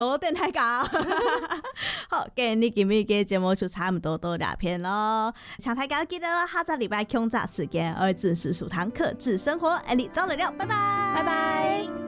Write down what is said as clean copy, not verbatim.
我电台搞好，今日今日嘅节目就差不多到这片咯。请大家记得下个礼拜空杂时间，我准时数堂课，智生活，你早来了，拜拜， 拜拜。